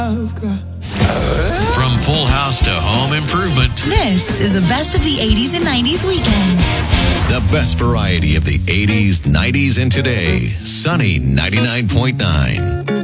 From Full House to Home Improvement, This is the best of the 80s and 90s weekend. the best variety of the 80s, 90s, and today. Sunny 99.9.